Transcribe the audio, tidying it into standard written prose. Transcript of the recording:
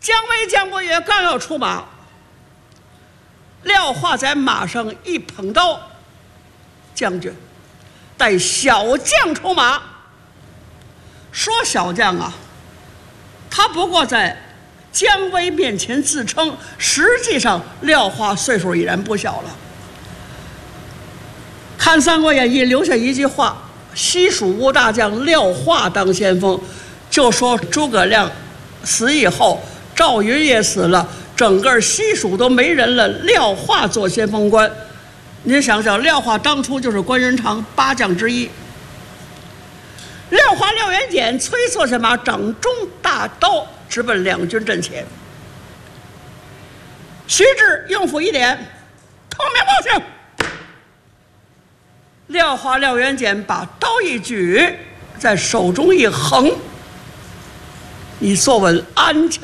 姜维、姜伯约刚要出马，廖化在马上一捧刀：“将军，带小将出马。”说小将啊，他不过在姜维面前自称，实际上廖化岁数已然不小了。看《三国演义》留下一句话：西蜀吴大将廖化当先锋，就说诸葛亮死以后，赵云也死了，整个西蜀都没人了，廖化做先锋官。您想想，廖化当初就是关云长8将之一。廖化、廖元简催策下马，掌中大刀直奔两军阵前。徐志应付一点，通明报信。廖化、廖元简把刀一举，在手中一横，你坐稳安桥。